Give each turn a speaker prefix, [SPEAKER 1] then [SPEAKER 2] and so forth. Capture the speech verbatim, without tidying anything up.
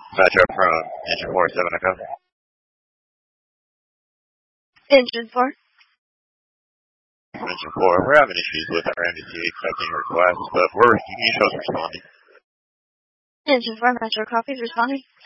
[SPEAKER 1] Metro from Engine four seven Echo.
[SPEAKER 2] Engine four.
[SPEAKER 1] Engine four, we're having issues with our M D C accepting requests, but we're, you can show us responding.
[SPEAKER 2] Engine four, Metro copies, responding.